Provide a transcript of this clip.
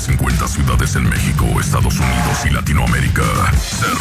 de 50 ciudades en México, Estados Unidos y Latinoamérica se